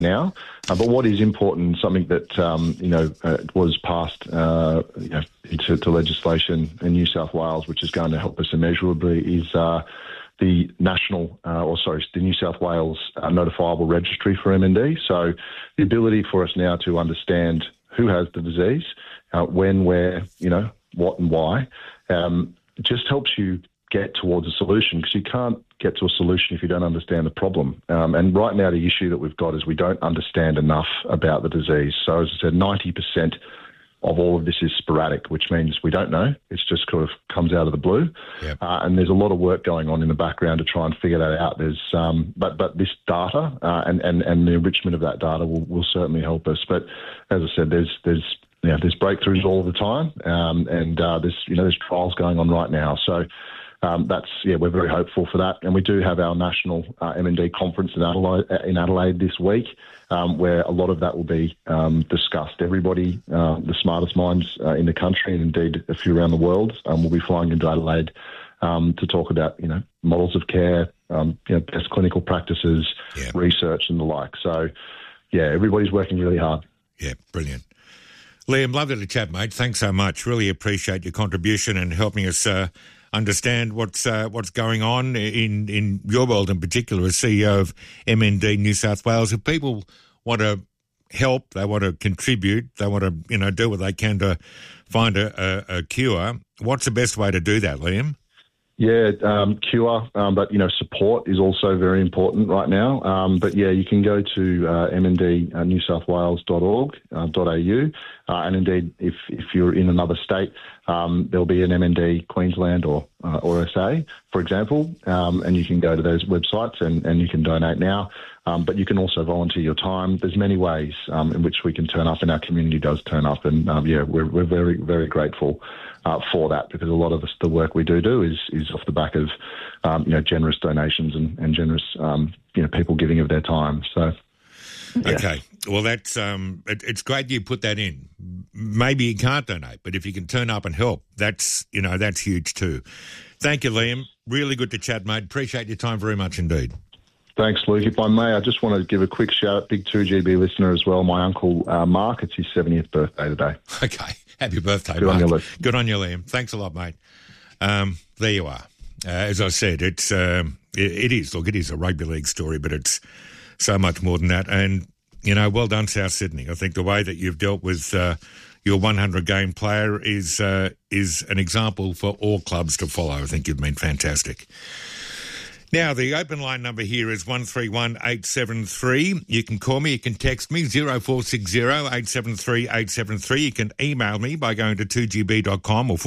now. But what is important, something that was passed into legislation in New South Wales, which is going to help us immeasurably, is the New South Wales notifiable registry for MND. So the ability for us now to understand who has the disease, when, where, what and why, just helps you get towards a solution, because you can't get to a solution if you don't understand the problem. And right now the issue that we've got is we don't understand enough about the disease. So as I said, 90% of all of this is sporadic, which means we don't know. It's just kind of comes out of the blue. Yep. And there's a lot of work going on in the background to try and figure that out. There's but this data and the enrichment of that data will certainly help us. But as I said, there's breakthroughs all the time, and there's trials going on right now. So we're very hopeful for that. And we do have our national MND conference in Adelaide this week, where a lot of that will be discussed. Everybody, the smartest minds in the country, and indeed a few around the world, will be flying into Adelaide to talk about, models of care, best clinical practices, research and the like. So, everybody's working really hard. Yeah, brilliant. Liam, lovely to chat, mate. Thanks so much. Really appreciate your contribution and helping us understand what's going on in your world in particular as CEO of MND New South Wales. If people want to help, they want to contribute, they want to do what they can to find a cure, what's the best way to do that, Liam? Yeah, cure, but support is also very important right now. But you can go to mndnewsouthwales.org.au, and indeed, if you're in another state, there'll be an MND Queensland or SA, for example, and you can go to those websites and you can donate now. But you can also volunteer your time. There's many ways in which we can turn up, and our community does turn up, and we're very, very grateful for that, because a lot of the work we do is off the back of generous donations and generous people giving of their time. So okay, well that's it's great you put that in. Maybe you can't donate, but if you can turn up and help, that's huge too. Thank you, Liam. Really good to chat, mate. Appreciate your time very much indeed. Thanks, Luke. If I may, I just want to give a quick shout out, big 2GB listener as well, my uncle Mark. It's his 70th birthday today. Okay. Happy birthday, Good Mark. on you, Luke. Good on you, Liam. Thanks a lot, mate. There you are. As I said, it is a rugby league story, but it's so much more than that. And, well done, South Sydney. I think the way that you've dealt with your 100-game player is an example for all clubs to follow. I think you've been fantastic. Now, the open line number here is 131-873. You can call me, you can text me, 0460-873-873. You can email me by going to 2gb.com or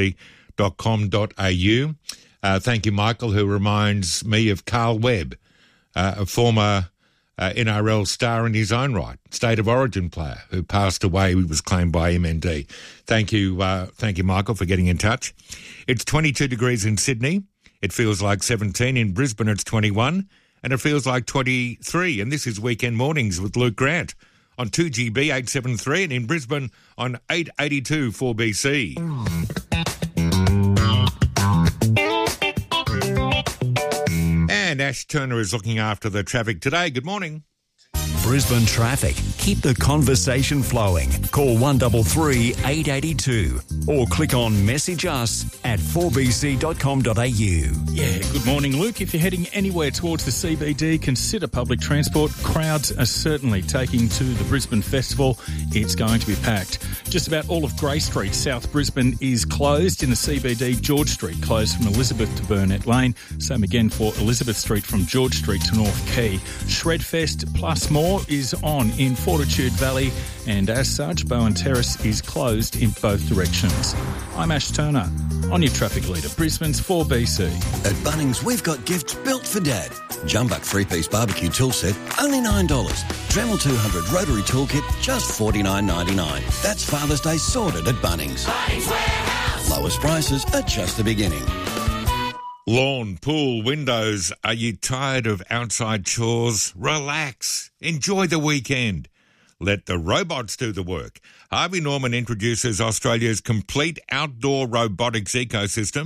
4bc.com.au. Thank you, Michael, who reminds me of Carl Webb, a former NRL star in his own right, State of Origin player who passed away. He was claimed by MND. Thank you, Michael, for getting in touch. It's 22 degrees in Sydney. It feels like 17. In Brisbane, it's 21. And it feels like 23. And this is Weekend Mornings with Luke Grant on 2GB 873 and in Brisbane on 882 4BC. And Ash Turner is looking after the traffic today. Good morning. Brisbane traffic. Keep the conversation flowing. Call 133 882 or click on message us at 4bc.com.au. Yeah, good morning, Luke. If you're heading anywhere towards the CBD, consider public transport. Crowds are certainly taking to the Brisbane Festival. It's going to be packed. Just about all of Grey Street, South Brisbane, is closed. In the CBD, George Street closed from Elizabeth to Burnett Lane. Same again for Elizabeth Street from George Street to North Quay. Shredfest plus more is on in Fortitude Valley, and as such, Bowen Terrace is closed in both directions. I'm Ash Turner, on your traffic leader, Brisbane's 4BC. At Bunnings, we've got gifts built for Dad. Jumbuck 3-piece barbecue tool set, only $9. Dremel 200 rotary toolkit, just $49.99. That's Father's Day sorted at Bunnings. Bunnings Warehouse. Lowest prices are just the beginning. Lawn, pool, windows. Are you tired of outside chores? Relax. Enjoy the weekend. Let the robots do the work. Harvey Norman introduces Australia's complete outdoor robotics ecosystem,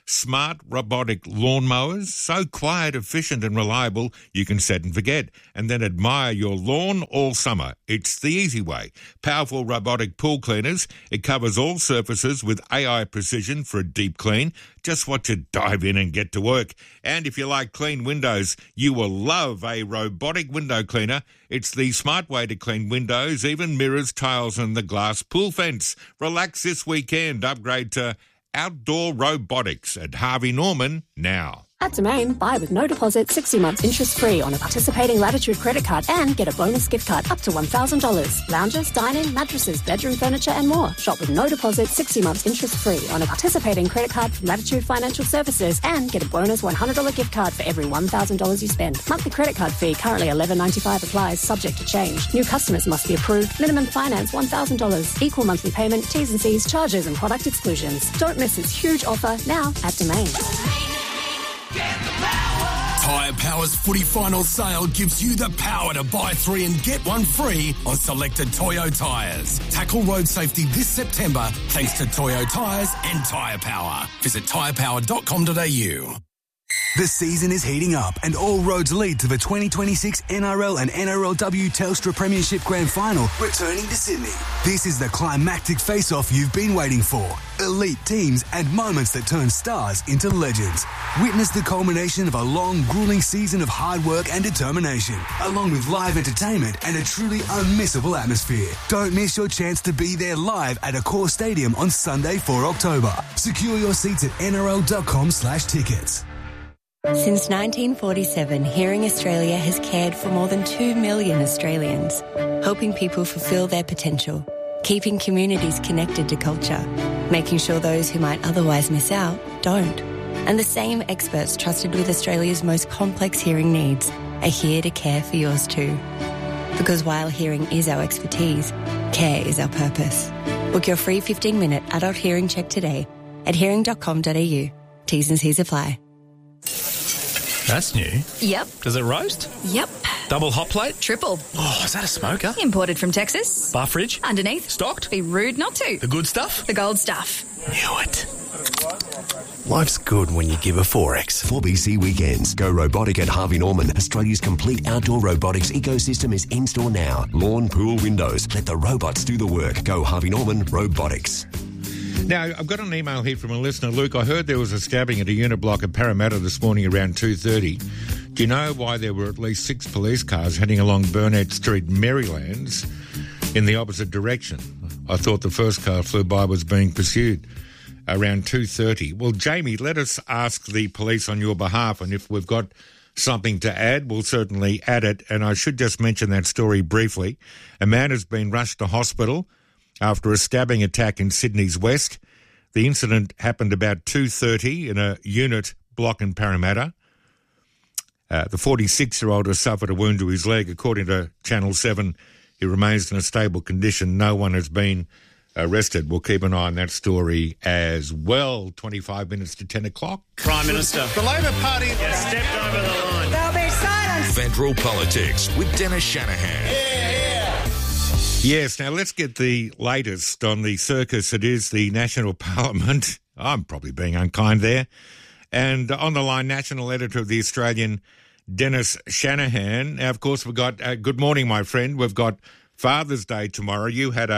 Smart robotic lawnmowers, so quiet, efficient and reliable you can set and forget, and then admire your lawn all summer. It's the easy way. Powerful robotic pool cleaners. It covers all surfaces with AI precision for a deep clean. Just watch it dive in and get to work. And if you like clean windows, you will love a robotic window cleaner. It's the smart way to clean windows, even mirrors, tiles and the glass pool fence. Relax this weekend. Upgrade to outdoor robotics at Harvey Norman now. At Domain, buy with no deposit, 60 months interest-free on a participating Latitude credit card and get a bonus gift card up to $1,000. Lounges, dining, mattresses, bedroom furniture and more. Shop with no deposit, 60 months interest-free on a participating credit card from Latitude Financial Services and get a bonus $100 gift card for every $1,000 you spend. Monthly credit card fee currently $11.95 applies, subject to change. New customers must be approved. Minimum finance $1,000. Equal monthly payment, T's and C's, charges and product exclusions. Don't miss this huge offer now at Domain. Tyre Power's footy final sale gives you the power to buy 3 and get 1 free on selected Toyo tyres. Tackle road safety this September thanks to Toyo tyres and Tyre Power. Visit tyrepower.com.au. The season is heating up and all roads lead to the 2026 NRL and NRLW Telstra Premiership Grand Final returning to Sydney. This is the climactic face-off you've been waiting for. Elite teams and moments that turn stars into legends. Witness the culmination of a long, grueling season of hard work and determination, along with live entertainment and a truly unmissable atmosphere. Don't miss your chance to be there live at Accor Stadium on Sunday, 4 October. Secure your seats at nrl.com/tickets. Since 1947, Hearing Australia has cared for more than 2 million Australians, helping people fulfil their potential, keeping communities connected to culture, making sure those who might otherwise miss out don't. And the same experts trusted with Australia's most complex hearing needs are here to care for yours too. Because while hearing is our expertise, care is our purpose. Book your free 15-minute adult hearing check today at hearing.com.au. T's and C's apply. That's new. Yep. Does it roast? Yep. Double hot plate? Triple. Oh, is that a smoker? Imported from Texas. Bar fridge? Underneath. Stocked? Be rude not to. The good stuff? The gold stuff. Knew it. Life's good when you give a 4X. 4BC Weekends. Go robotic at Harvey Norman. Australia's complete outdoor robotics ecosystem is in-store now. Lawn, pool, windows. Let the robots do the work. Go Harvey Norman Robotics. Now, I've got an email here from a listener. Luke, I heard there was a stabbing at a unit block at Parramatta this morning around 2:30. Do you know why there were at least 6 police cars heading along Burnett Street, Marylands, in the opposite direction? I thought the first car flew by was being pursued around 2:30. Well, Jamie, let us ask the police on your behalf, and if we've got something to add, we'll certainly add it. And I should just mention that story briefly. A man has been rushed to hospital after a stabbing attack in Sydney's West. The incident happened about 2:30 in a unit block in Parramatta. The 46-year-old has suffered a wound to his leg. According to Channel 7, he remains in a stable condition. No one has been arrested. We'll keep an eye on that story as well. 25 minutes to 10 o'clock. Prime Minister. The Labor Party has stepped over the line. There'll be silence. Federal Politics with Dennis Shanahan. Yes, now let's get the latest on the circus that is the National Parliament. I'm probably being unkind there. And on the line, National Editor of The Australian, Dennis Shanahan. Now, of course, we've got, good morning, my friend. We've got Father's Day tomorrow. You had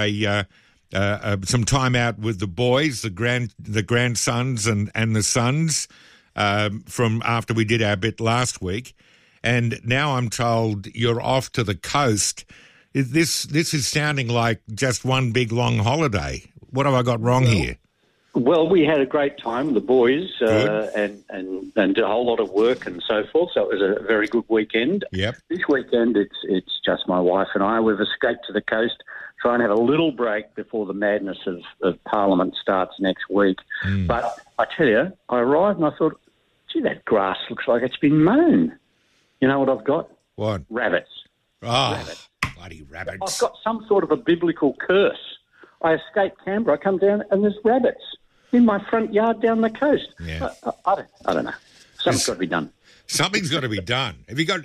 some time out with the boys, the grandsons and the sons from after we did our bit last week. And now I'm told you're off to the coast. This is sounding like just one big long holiday. What have I got wrong here? Well, we had a great time, the boys, and did a whole lot of work and so forth. So it was a very good weekend. Yep. This weekend, it's just my wife and I. We've escaped to the coast, try and have a little break before the madness of Parliament starts next week. But I tell you, I arrived and I thought, gee, that grass looks like it's been mown. You know what I've got? What? Rabbits. Oh, rabbits. Bloody rabbits. I've got some sort of a biblical curse. I escaped Canberra, I come down and there's rabbits in my front yard down the coast. Yeah. I don't know. Something's got to be done. Something's got to be done. Have you got?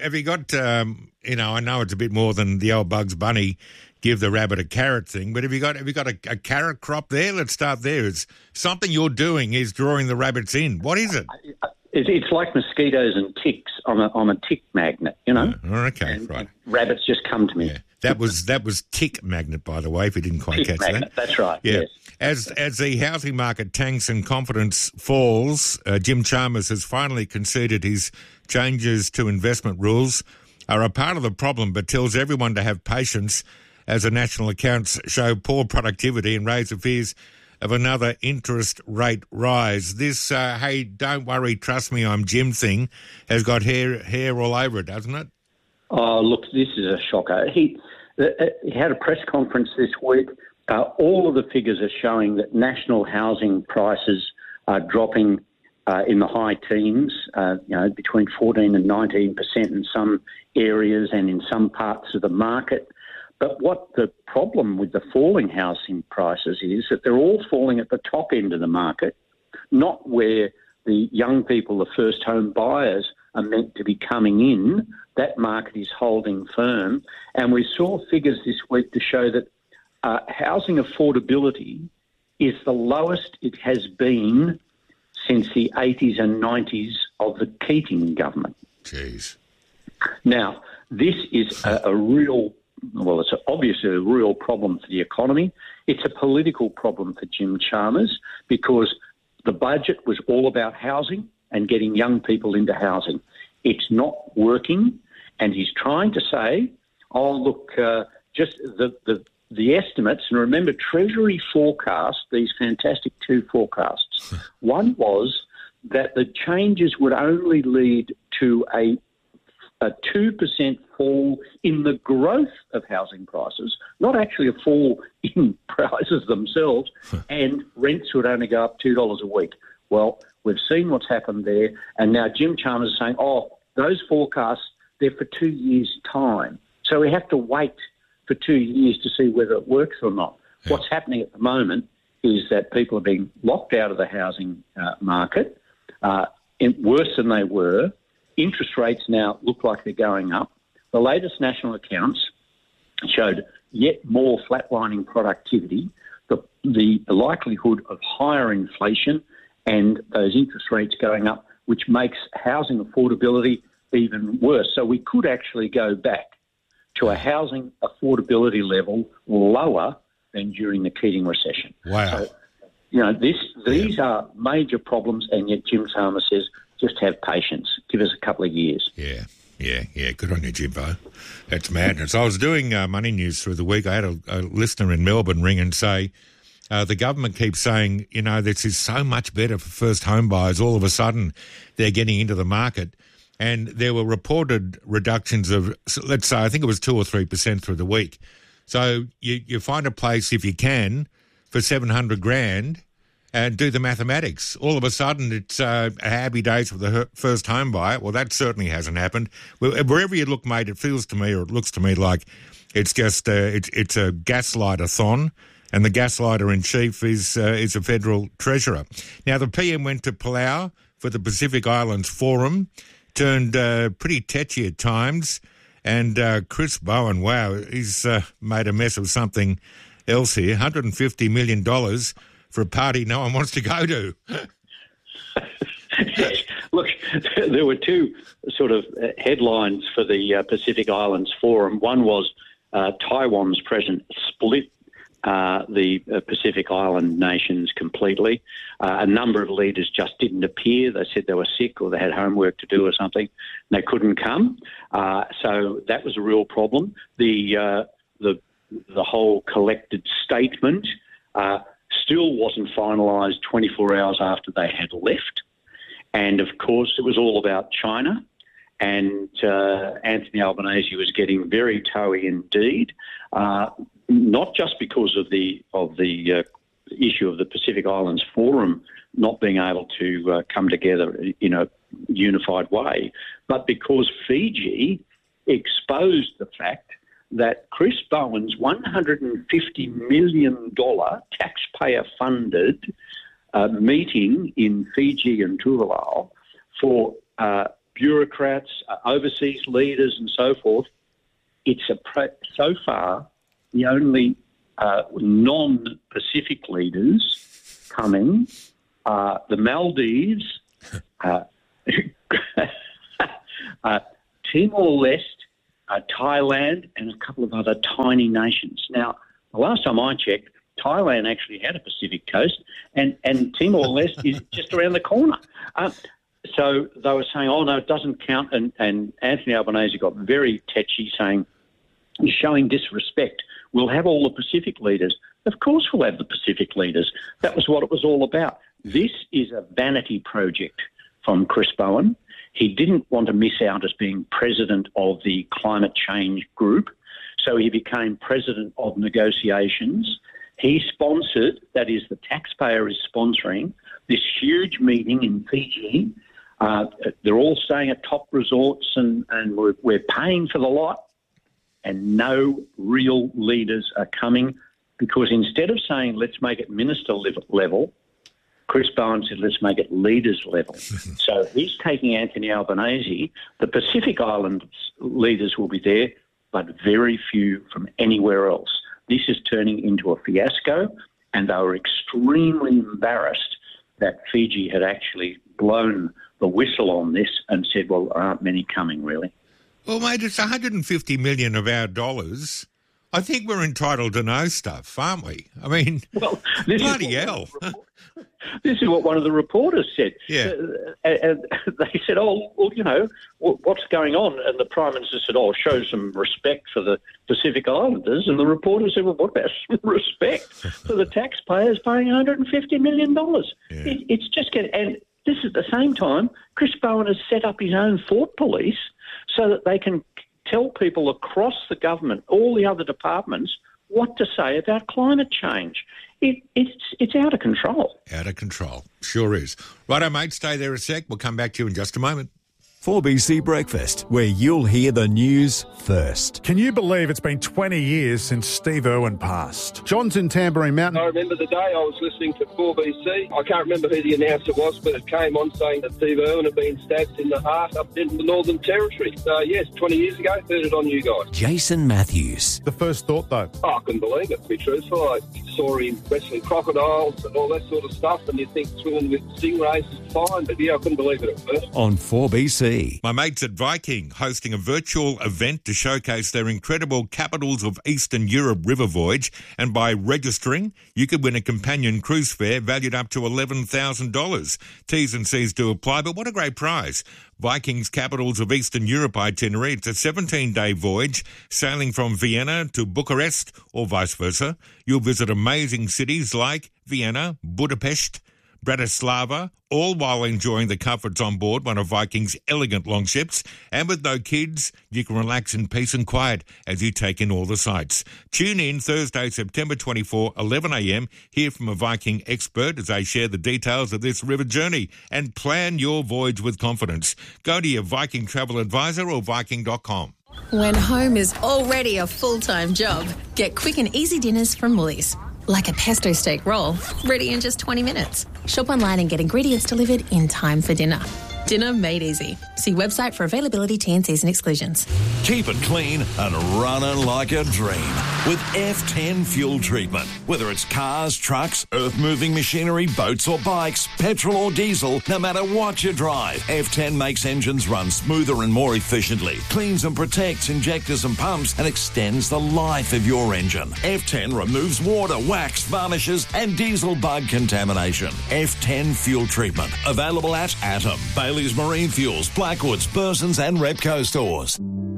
I know it's a bit more than the old Bugs Bunny give the rabbit a carrot thing, but have you got a carrot crop there? Let's start there. It's something you're doing is drawing the rabbits in. What is it? It's like mosquitoes and ticks. I'm a tick magnet, Okay, and right. Rabbits just come to me. Yeah. That was tick magnet, by the way, if you didn't quite catch magnet, that. That's right, yeah. yes. As the housing market tanks and confidence falls, Jim Chalmers has finally conceded his changes to investment rules are a part of the problem, but tells everyone to have patience as the national accounts show poor productivity and raise the fears of another interest rate rise. This, hey, don't worry, trust me, I'm Jim thing has got hair all over it, doesn't it? Oh, look, this is a shocker. He had a press conference this week. All of the figures are showing that national housing prices are dropping in the high teens, between 14 and 19% in some areas and in some parts of the market. But what the problem with the falling housing prices is that they're all falling at the top end of the market, not where the young people, the first home buyers, are meant to be coming in. That market is holding firm. And we saw figures this week to show that housing affordability is the lowest it has been since the 80s and 90s of the Keating government. Jeez. Now, this is it's obviously a real problem for the economy. It's a political problem for Jim Chalmers because the budget was all about housing and getting young people into housing. It's not working, and he's trying to say, just the estimates, and remember, Treasury forecast these fantastic two forecasts. One was that the changes would only lead to a 2% fall in the growth of housing prices, not actually a fall in prices themselves, and rents would only go up $2 a week. Well, we've seen what's happened there, and now Jim Chalmers is saying, those forecasts, they're for 2 years' time. So we have to wait for 2 years to see whether it works or not. Yeah. What's happening at the moment is that people are being locked out of the housing market, worse than they were. Interest rates now look like they're going up. The latest national accounts showed yet more flatlining productivity, the likelihood of higher inflation and those interest rates going up, which makes housing affordability even worse. So we could actually go back to a housing affordability level lower than during the Keating recession. Wow. So, these are major problems, and yet Jim Chalmers says, just have patience. Give us a couple of years. Yeah. Good on you, Jimbo. That's madness. I was doing Money News through the week. I had a listener in Melbourne ring and say, the government keeps saying, this is so much better for first home buyers. All of a sudden, they're getting into the market. And there were reported reductions of, let's say, I think it was 2 or 3% through the week. So you find a place, if you can, for $700,000 and do the mathematics. All of a sudden, it's happy days for the first home buyer. Well, that certainly hasn't happened. Wherever you look, mate, it feels to me, or it looks to me like it's just it's a gaslighter-thon, and the gaslighter in chief is a federal treasurer. Now, the PM went to Palau for the Pacific Islands Forum, turned pretty tetchy at times, and Chris Bowen, wow, he's made a mess of something else here. $150 million for a party no one wants to go to. Look, there were two sort of headlines for the Pacific Islands Forum. One was Taiwan's president split the Pacific Island nations completely. A number of leaders just didn't appear. They said they were sick or they had homework to do or something. They couldn't come. So that was a real problem. The whole collected statement still wasn't finalised 24 hours after they had left. And, of course, it was all about China. And Anthony Albanese was getting very toey indeed, not just because of the issue of the Pacific Islands Forum not being able to come together in a unified way, but because Fiji exposed the fact that Chris Bowen's $150 million taxpayer-funded meeting in Fiji and Tuvalu for bureaucrats, overseas leaders and so forth. It's so far the only non-Pacific leaders coming are the Maldives, Timor-Leste, Thailand, and a couple of other tiny nations. Now, the last time I checked, Thailand actually had a Pacific coast, and Timor-Leste is just around the corner. So they were saying, oh, no, it doesn't count, and Anthony Albanese got very tetchy, saying, showing disrespect. We'll have all the Pacific leaders. Of course we'll have the Pacific leaders. That was what it was all about. This is a vanity project from Chris Bowen. He didn't want to miss out as being president of the climate change group, so he became president of negotiations. He sponsored, that is, the taxpayer is sponsoring, this huge meeting in Fiji. They're all staying at top resorts and we're paying for the lot, and no real leaders are coming, because instead of saying let's make it minister level, Chris Bowen said let's make it leaders level. So he's taking Anthony Albanese. The Pacific Island leaders will be there, but very few from anywhere else. This is turning into a fiasco, and they were extremely embarrassed that Fiji had actually blown the whistle on this and said, well, there aren't many coming, really. Well, mate, it's 150 million of our dollars. I think we're entitled to know stuff, aren't we? I mean, well, bloody hell. This is what one of the reporters said. Yeah. And they said, oh, well, you know, what's going on? And the Prime Minister said, oh, show some respect for the Pacific Islanders. And the reporter said, well, what about some respect for the taxpayers paying $150 million? Yeah. It's just getting... And this is at the same time, Chris Bowen has set up his own thought police so that they can tell people across the government, all the other departments, what to say about climate change. It's out of control. Out of control. Sure is. Righto, mate, stay there a sec. We'll come back to you in just a moment. 4BC Breakfast, where you'll hear the news first. Can you believe it's been 20 years since Steve Irwin passed? John's in Tamborine Mountain. I remember the day I was listening to 4BC. I can't remember who the announcer was, but it came on saying that Steve Irwin had been stabbed in the heart up in the Northern Territory. So, yes, 20 years ago, heard it on you guys. Jason Matthews. The first thought, though? Oh, I couldn't believe it, to be truthful. I saw him wrestling crocodiles and all that sort of stuff, and you think swimming with stingrays is fine, but yeah, I couldn't believe it at first. On 4BC. My mates at Viking hosting a virtual event to showcase their incredible Capitals of Eastern Europe river voyage, and by registering, you could win a companion cruise fare valued up to $11,000. T's and C's do apply, but what a great prize. Viking's Capitals of Eastern Europe itinerary. It's a 17-day voyage, sailing from Vienna to Bucharest or vice versa. You'll visit amazing cities like Vienna, Budapest, Bratislava, all while enjoying the comforts on board one of Viking's elegant longships. And with no kids, you can relax in peace and quiet as you take in all the sights. Tune in Thursday, September 24, 11 a.m. Hear from a Viking expert as they share the details of this river journey, and plan your voyage with confidence. Go to your Viking travel advisor or Viking.com. When home is already a full-time job, get quick and easy dinners from Woolies. Like a pesto steak roll, ready in just 20 minutes. Shop online and get ingredients delivered in time for dinner. Dinner made easy. See website for availability, T&Cs and exclusions. Keep it clean and running like a dream with F10 fuel treatment. Whether it's cars, trucks, earth-moving machinery, boats or bikes, petrol or diesel, no matter what you drive, F10 makes engines run smoother and more efficiently, cleans and protects injectors and pumps, and extends the life of your engine. F10 removes water, wax, varnishes and diesel bug contamination. F10 fuel treatment. Available at Atom, Bailey's Marine Fuels, Blackwoods, Burson's and Repco stores.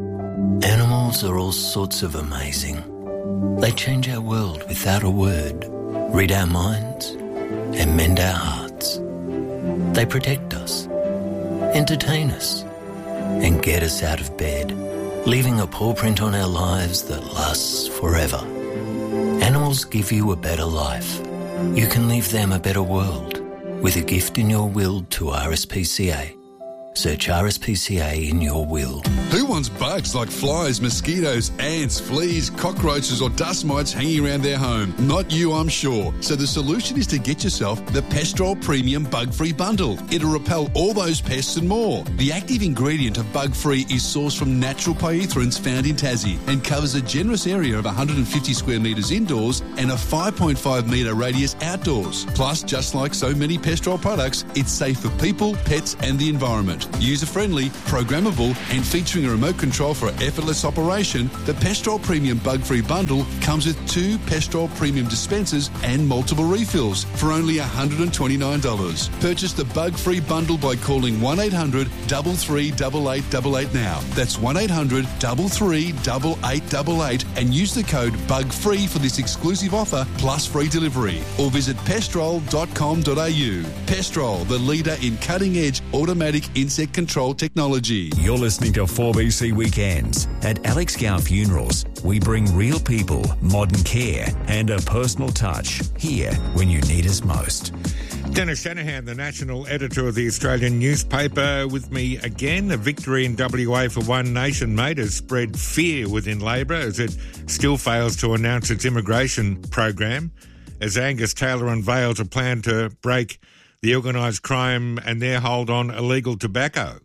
Animals are all sorts of amazing. They change our world without a word, read our minds and mend our hearts. They protect us, entertain us and get us out of bed, leaving a paw print on our lives that lasts forever. Animals give you a better life. You can leave them a better world with a gift in your will to RSPCA. Search RSPCA in your will. Who wants bugs like flies, mosquitoes, ants, fleas, cockroaches or dust mites hanging around their home? Not you, I'm sure. So the solution is to get yourself the Pestrol Premium Bug-Free Bundle. It'll repel all those pests and more. The active ingredient of Bug-Free is sourced from natural pyrethroids found in Tassie and covers a generous area of 150 square metres indoors and a 5.5 metre radius outdoors. Plus, just like so many Pestrol products, it's safe for people, pets and the environment. User-friendly, programmable and featuring a remote control for effortless operation, the Pestrol Premium Bug-Free Bundle comes with 2 Pestrol Premium dispensers and multiple refills for only $129. Purchase the Bug-Free Bundle by calling 1800 33 8888 now. That's 1800 33 8888 and use the code BUGFREE for this exclusive offer plus free delivery. Or visit pestrol.com.au. Pestrol, the leader in cutting-edge automatic insect control technology. You're listening to 4BC Weekends. At Alex Gow Funerals, we bring real people, modern care and a personal touch here when you need us most. Dennis Shanahan, the national editor of the Australian newspaper, with me again. A victory in WA for One Nation, mate, has spread fear within Labor as it still fails to announce its immigration program, as Angus Taylor unveils a plan to break the organised crime and their hold on illegal tobacco.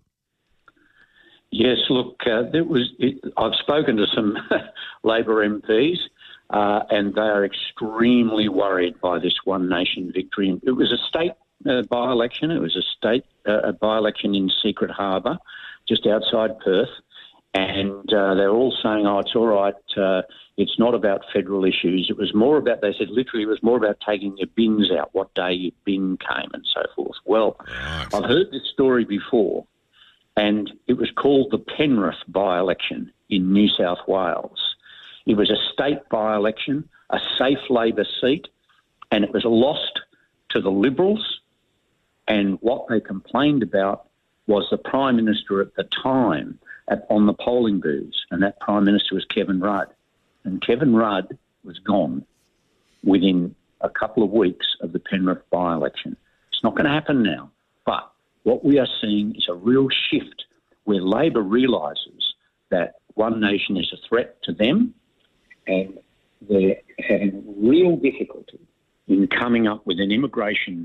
Yes, look, I've spoken to some Labor MPs and they are extremely worried by this One Nation victory. It was a state by-election. It was a state by-election in Secret Harbour, just outside Perth. And they're all saying, oh, it's all right, it's not about federal issues. It was more about, they said literally, it was more about taking your bins out, what day your bin came and so forth. Well, I've heard this story before, and it was called the Penrith by-election in New South Wales. It was a state by-election, a safe Labor seat, and it was lost to the Liberals. And what they complained about was the Prime Minister at the time on the polling booths, and that Prime Minister was Kevin Rudd. And Kevin Rudd was gone within a couple of weeks of the Penrith by-election. It's not going to happen now, but what we are seeing is a real shift where Labor realises that One Nation is a threat to them, and they're having real difficulty in coming up with an immigration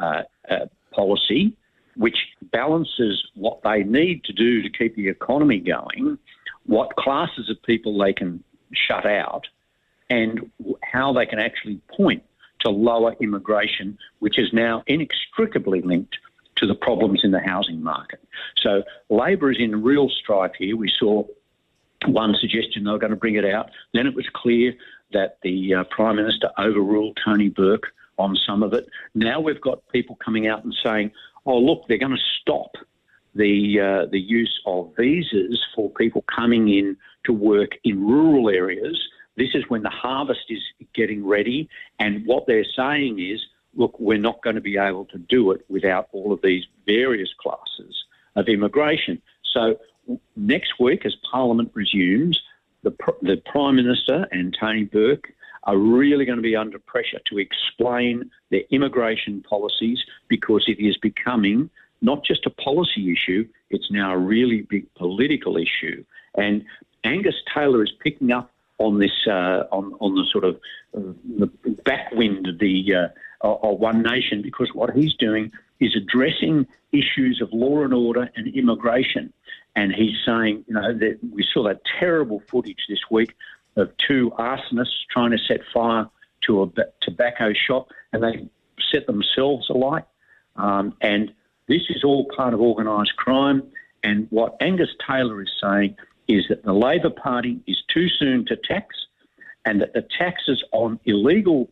policy which balances what they need to do to keep the economy going, what classes of people they can shut out, and how they can actually point to lower immigration, which is now inextricably linked to the problems in the housing market. So Labor is in real strife here. We saw one suggestion they were going to bring it out. Then it was clear that the Prime Minister overruled Tony Burke on some of it. Now we've got people coming out and saying, oh, look, they're going to stop the use of visas for people coming in to work in rural areas. This is when the harvest is getting ready, and what they're saying is, look, we're not going to be able to do it without all of these various classes of immigration. So next week, as Parliament resumes, the Prime Minister and Tony Burke are really going to be under pressure to explain their immigration policies, because it is becoming not just a policy issue, it's now a really big political issue. And Angus Taylor is picking up on this, on the sort of the backwind of One Nation, because what he's doing is addressing issues of law and order and immigration. And he's saying, you know, that we saw that terrible footage this week of 2 arsonists trying to set fire to a tobacco shop, and they set themselves alight. And this is all part of organised crime. And what Angus Taylor is saying is that the Labor Party is too soon to tax, and that the taxes on legal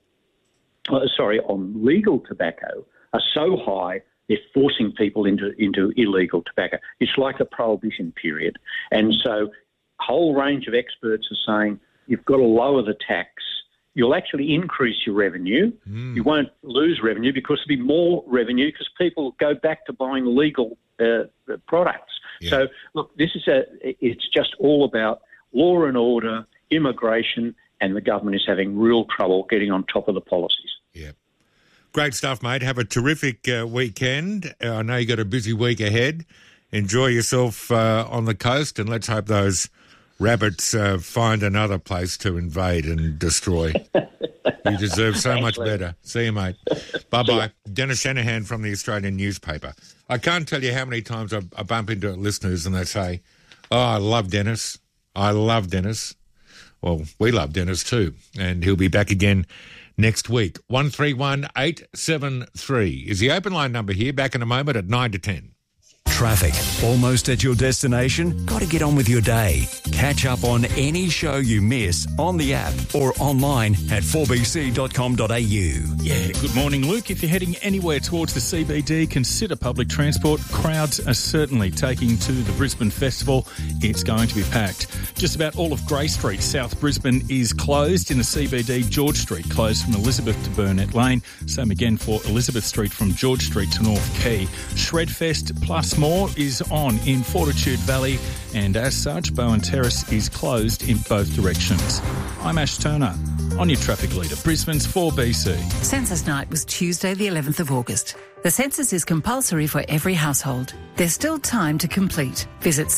tobacco are so high they're forcing people into illegal tobacco. It's like a prohibition period. And so a whole range of experts are saying you've got to lower the tax. You'll actually increase your revenue. You won't lose revenue because there'll be more revenue because people go back to buying legal products. Yeah. So, look, it's just all about law and order, immigration, and the government is having real trouble getting on top of the policies. Yeah. Great stuff, mate. Have a terrific weekend. I know you got a busy week ahead. enjoy yourself on the coast, and let's hope those rabbits find another place to invade and destroy. You deserve so much better. See you, mate. Bye-bye. Dennis Shanahan from the Australian newspaper. I can't tell you how many times I bump into listeners and they say, oh, I love Dennis. I love Dennis. Well, we love Dennis too, and he'll be back again next week. 131873 is the open line number here. Back in a moment at 9 to 10. Traffic. Almost at your destination? Got to get on with your day. Catch up on any show you miss on the app or online at 4bc.com.au. Yeah, good morning, Luke. If you're heading anywhere towards the CBD, consider public transport. Crowds are certainly taking to the Brisbane Festival. It's going to be packed. Just about all of Grey Street, South Brisbane, is closed. In the CBD, George Street closed from Elizabeth to Burnett Lane. Same again for Elizabeth Street from George Street to North Quay. Shredfest plus more is on in Fortitude Valley, and as such, Bowen Terrace is closed in both directions. I'm Ash Turner, on your traffic leader, Brisbane's 4BC. Census night was Tuesday the 11th of August. The census is compulsory for every household. There's still time to complete. Visit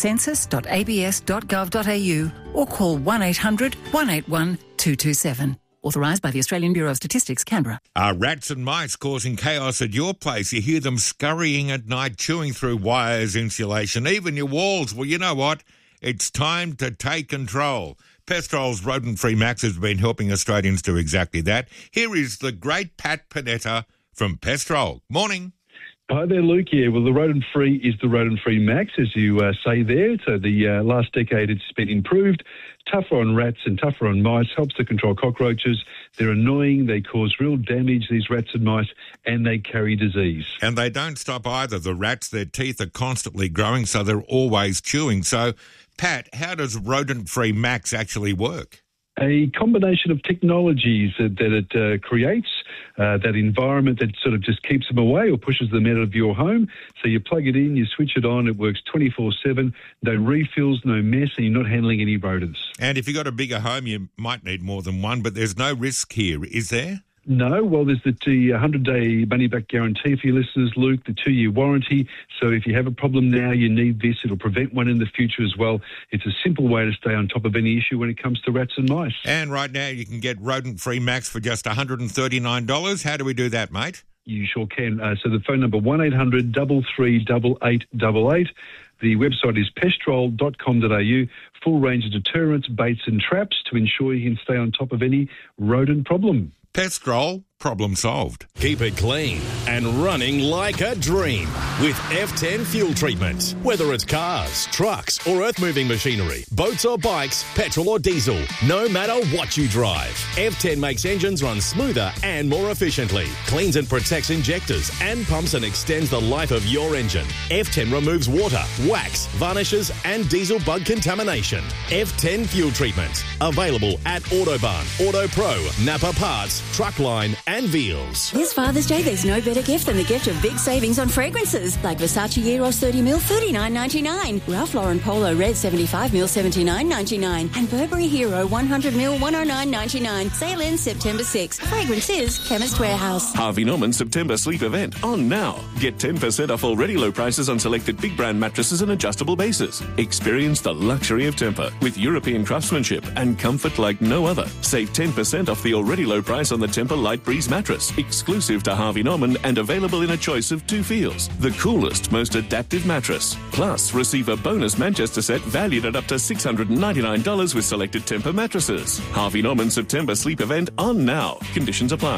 census.abs.gov.au or call 1800 181 227. Authorised by the Australian Bureau of Statistics, Canberra. Are rats and mice causing chaos at your place? You hear them scurrying at night, chewing through wires, insulation, even your walls. Well, you know what? It's time to take control. Pestrol's rodent-free Max has been helping Australians do exactly that. Here is the great Pat Panetta from Pestrol. Morning. Hi there, Luke. Yeah, well, the rodent-free is the rodent-free Max, as you say there. So the last decade it's been improved. Tougher on rats and tougher on mice, helps to control cockroaches. They're annoying, they cause real damage, these rats and mice, and they carry disease. And they don't stop either. The rats, their teeth are constantly growing, so they're always chewing. So, Pat, how does rodent-free Max actually work? A combination of technologies that it creates, that environment that sort of just keeps them away or pushes them out of your home. So you plug it in, you switch it on, it works 24/7, no refills, no mess, and you're not handling any rodents. And if you've got a bigger home, you might need more than one, but there's no risk here, is there? No, well, there's the 100-day money-back guarantee for your listeners, Luke, the 2-year warranty. So if you have a problem now, you need this. It'll prevent one in the future as well. It's a simple way to stay on top of any issue when it comes to rats and mice. And right now you can get rodent-free Max for just $139. How do we do that, mate? You sure can. So the phone number, 1800 333 8888. The website is pestrol.com.au. Full range of deterrents, baits and traps to ensure you can stay on top of any rodent problem. Pestrol, problem solved. Keep it clean and running like a dream with F10 fuel treatment. Whether it's cars, trucks or earth-moving machinery, boats or bikes, petrol or diesel, no matter what you drive, F10 makes engines run smoother and more efficiently, cleans and protects injectors and pumps and extends the life of your engine. F10 removes water, wax, varnishes and diesel bug contamination. F10 fuel treatment. Available at Autobarn, Auto Pro, Napa Parts, Truckline and Veals. This Father's Day, there's no better gift than the gift of big savings on fragrances, like Versace Eros 30ml, $39.99, Ralph Lauren Polo Red 75ml, $79.99, and Burberry Hero 100ml, $109.99. Sale ends September 6. Fragrances, Chemist Warehouse. Harvey Norman September sleep event on now. Get 10% off already low prices on selected big brand mattresses and adjustable bases. Experience the luxury of Tempur with European craftsmanship and comfort like no other. Save 10% off the already low price on the Tempur Light Breeze mattress, exclusive to Harvey Norman and available in a choice of 2 feels. The coolest, most adaptive mattress. Plus, receive a bonus Manchester set valued at up to $699 with selected Tempur mattresses. Harvey Norman September sleep event on now. Conditions apply.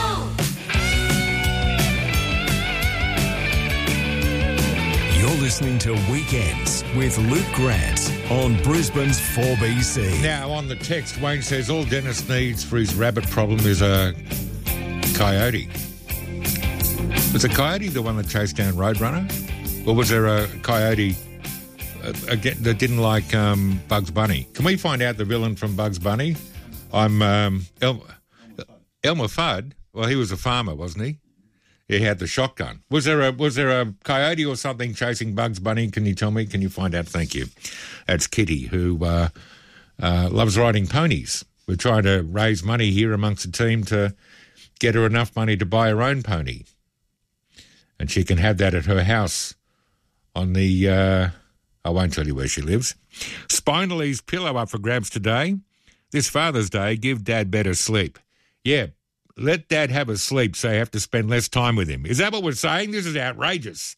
You're listening to Weekends with Luke Grant on Brisbane's 4BC. Now, on the text, Wayne says all Dennis needs for his rabbit problem is a coyote. Was a coyote the one that chased down Roadrunner? Or was there a coyote that didn't like Bugs Bunny? Can we find out the villain from Bugs Bunny? I'm Elmer Fudd. Well, he was a farmer, wasn't he? He had the shotgun. Was there a coyote or something chasing Bugs Bunny? Can you tell me? Can you find out? Thank you. That's Kitty, who loves riding ponies. We're trying to raise money here amongst the team to get her enough money to buy her own pony. And she can have that at her house on the, I won't tell you where she lives. Spinally's pillow up for grabs today. This Father's Day, give Dad better sleep. Yeah, let Dad have a sleep so you have to spend less time with him. Is that what we're saying? This is outrageous.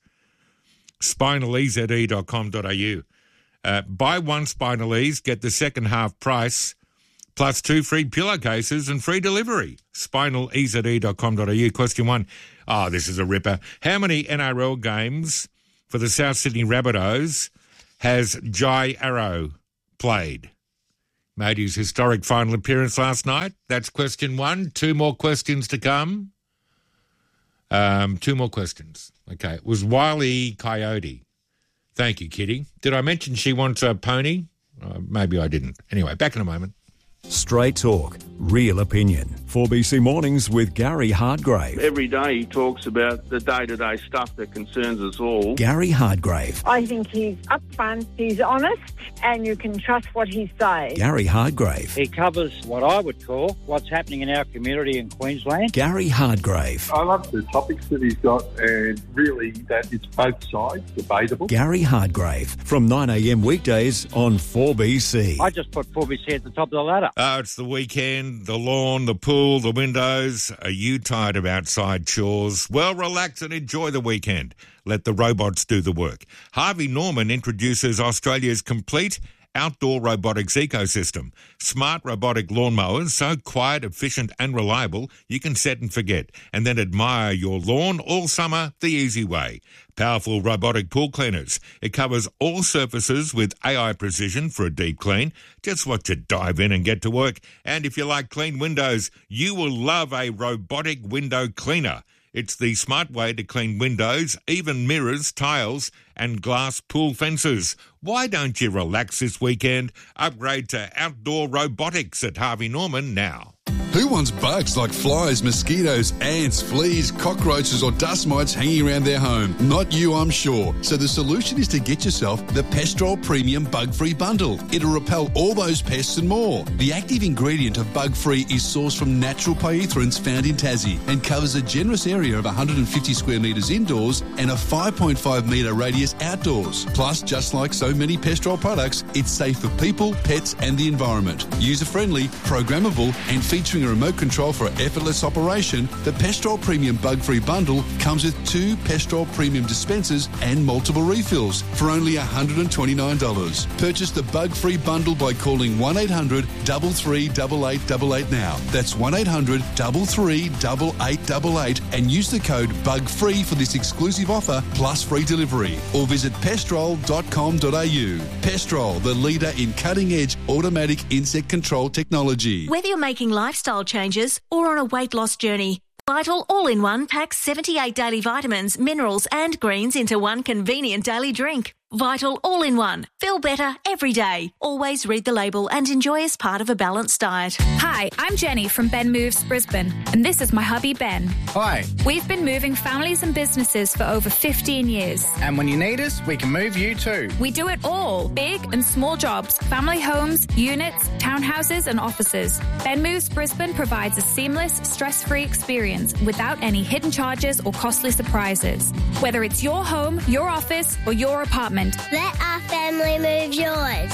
Spinallyze.com.au. Buy one Spinally's, get the second half price, plus 2 free pillowcases and free delivery. Spinallyze.com.au. Question 1. Oh, this is a ripper. How many NRL games for the South Sydney Rabbitohs has Jai Arrow played? Made his historic final appearance last night. That's question 1. 2 more questions to come. 2 more questions. Okay. It was Wile Coyote. Thank you, Kitty. Did I mention she wants a pony? Maybe I didn't. Anyway, back in a moment. Straight talk, real opinion. 4BC Mornings with Gary Hardgrave. Every day he talks about the day-to-day stuff that concerns us all. Gary Hardgrave. I think he's upfront, he's honest, and you can trust what he says. Gary Hardgrave. He covers what I would call what's happening in our community in Queensland. Gary Hardgrave. I love the topics that he's got, and really that it's both sides, debatable. Gary Hardgrave from 9am weekdays on 4BC. I just put 4BC at the top of the ladder. It's the weekend, the lawn, the pool, the windows. Are you tired of outside chores? Well, relax and enjoy the weekend. Let the robots do the work. Harvey Norman introduces Australia's complete outdoor robotics ecosystem. Smart robotic lawnmowers, so quiet, efficient and reliable you can set and forget, and then admire your lawn all summer the easy way. Powerful robotic pool cleaners. It covers all surfaces with AI precision for a deep clean. Just watch it dive in and get to work. And if you like clean windows, you will love a robotic window cleaner. It's the smart way to clean windows, even mirrors, tiles and glass pool fences. Why don't you relax this weekend? Upgrade to outdoor robotics at Harvey Norman now. Who wants bugs like flies, mosquitoes, ants, fleas, cockroaches or dust mites hanging around their home? Not you, I'm sure. So the solution is to get yourself the Pestrol Premium Bug-Free Bundle. It'll repel all those pests and more. The active ingredient of Bug-Free is sourced from natural pyrethroids found in Tassie and covers a generous area of 150 square metres indoors and a 5.5 metre radius outdoors. Plus, just like so many Pestrol products, it's safe for people, pets and the environment. User-friendly, programmable and featuring a remote control for effortless operation, the Pestrol Premium Bug-Free Bundle comes with 2 Pestrol Premium dispensers and multiple refills for only $129. Purchase the Bug-Free Bundle by calling 1-800-338888 now. That's 1-800-338888 and use the code BUGFREE for this exclusive offer plus free delivery. Or visit pestrol.com.au. Pestrol, the leader in cutting-edge automatic insect control technology. Whether you're making lifestyle changes or on a weight loss journey, Vital All-in-One packs 78 daily vitamins, minerals and greens into one convenient daily drink. Vital All-in-One. Feel better every day. Always read the label and enjoy as part of a balanced diet. Hi, I'm Jenny from Ben Moves Brisbane, and this is my hubby Ben. Hi. We've been moving families and businesses for over 15 years. And when you need us, we can move you too. We do it all. Big and small jobs, family homes, units, townhouses and offices. Ben Moves Brisbane provides a seamless, stress-free experience without any hidden charges or costly surprises. Whether it's your home, your office or your apartment, let our family move yours.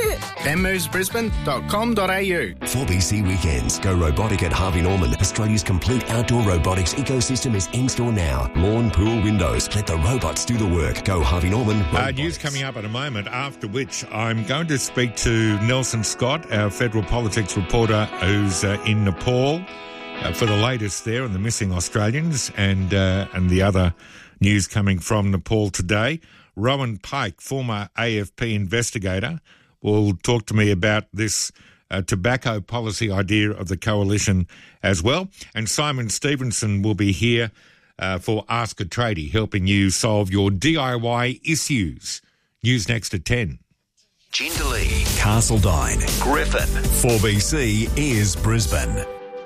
benmovesbrisbane.com.au. 4BC Weekends. Go robotic at Harvey Norman. Australia's complete outdoor robotics ecosystem is in-store now. Lawn, pool, windows. Let the robots do the work. Go Harvey Norman. News coming up in a moment, after which I'm going to speak to Nelson Scott, our federal politics reporter who's in Nepal, for the latest there on the missing Australians and the other news coming from Nepal today. Rowan Pike, former AFP investigator, will talk to me about this tobacco policy idea of the coalition as well. And Simon Stevenson will be here for Ask a Tradie, helping you solve your DIY issues. News next at 10. Jindalee, Castledine, Griffin. 4BC is Brisbane.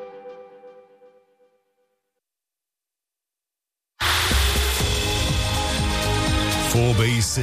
BC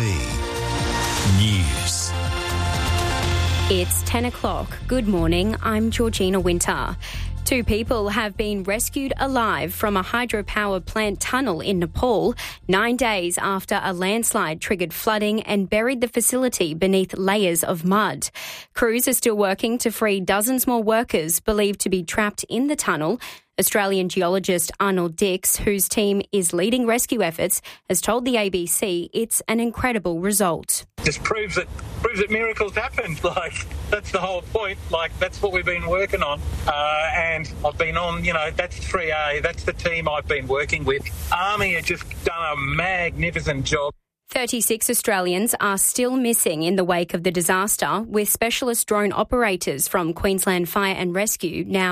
News. It's 10 o'clock. Good morning. I'm Georgina Winter. 2 people have been rescued alive from a hydropower plant tunnel in Nepal 9 days after a landslide triggered flooding and buried the facility beneath layers of mud. Crews are still working to free dozens more workers believed to be trapped in the tunnel. Australian geologist Arnold Dix, whose team is leading rescue efforts, has told the ABC it's an incredible result. Just proves that miracles happen. That's the whole point. That's what we've been working on. And I've been on, that's 3A. That's the team I've been working with. Army have just done a magnificent job. 36 Australians are still missing in the wake of the disaster, with specialist drone operators from Queensland Fire and Rescue now